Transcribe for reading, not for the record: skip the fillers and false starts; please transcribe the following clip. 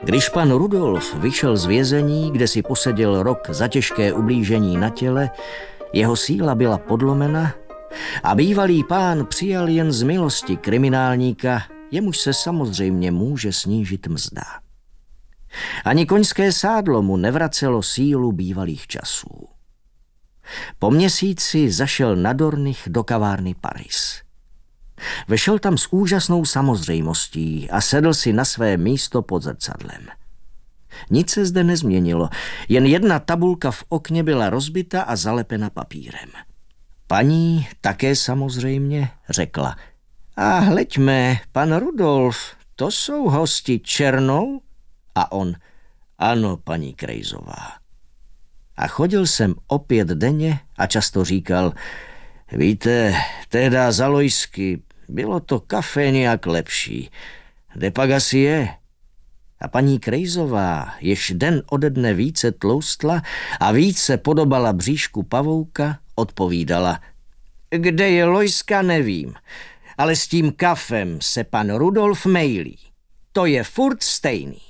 Když pan Rudolf vyšel z vězení, kde si poseděl rok za těžké ublížení na těle, jeho síla byla podlomena a bývalý pán přijal jen z milosti kriminálníka, jemuž se samozřejmě může snížit mzda. Ani koňské sádlo mu nevracelo sílu bývalých časů. Po měsíci zašel na Dornich do kavárny Paris. Vešel tam s úžasnou samozřejmostí a sedl si na své místo pod zrcadlem. Nic se zde nezměnilo, jen jedna tabulka v okně byla rozbita a zalepena papírem. Paní také samozřejmě řekla: a hleďme, pan Rudolf, to jsou hosti Černou? A on: ano, paní Krejzová. A chodil jsem opět denně a často říkal: víte, tehda za Lojsky bylo to kafe nějak lepší. Kde pak asi je? A paní Krejzová, jež den ode dne více tloustla a více podobala bříšku pavouka, odpovídala: kde je Lojska, nevím, ale s tím kafem se pan Rudolf mejlí. To je furt stejný.